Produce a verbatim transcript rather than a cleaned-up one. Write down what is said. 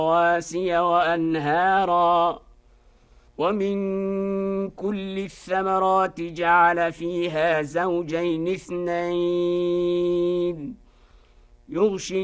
رواسي وأنهارا ومن كل الثمرات جعل فيها زوجين اثنين يغشي